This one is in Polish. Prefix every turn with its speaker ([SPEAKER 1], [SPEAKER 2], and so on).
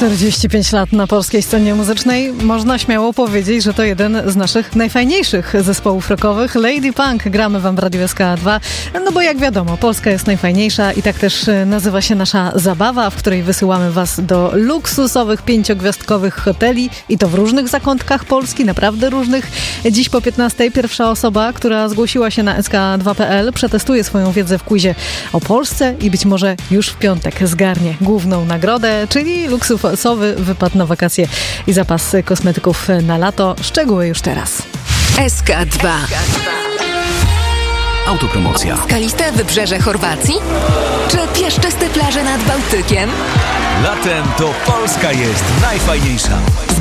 [SPEAKER 1] 45 lat na polskiej scenie muzycznej. Można śmiało powiedzieć, że to jeden z naszych najfajniejszych zespołów rockowych. Lady Punk gramy wam w Radiu SK2. No bo jak wiadomo, Polska jest najfajniejsza i tak też nazywa się nasza zabawa, w której wysyłamy was do luksusowych 5-gwiazdkowych hoteli i to w różnych zakątkach Polski, naprawdę różnych. Dziś po 15 pierwsza osoba, która zgłosiła się na sk2.pl, przetestuje swoją wiedzę w quizie o Polsce i być może już w piątek zgarnie główną nagrodę, czyli luksusowy wypad na wakacje i zapas kosmetyków na lato. Szczegóły już teraz.
[SPEAKER 2] SK2.
[SPEAKER 3] Autopromocja.
[SPEAKER 2] Skaliste wybrzeże Chorwacji? Czy piaszczyste plaże nad Bałtykiem?
[SPEAKER 3] Latem to Polska jest najfajniejsza.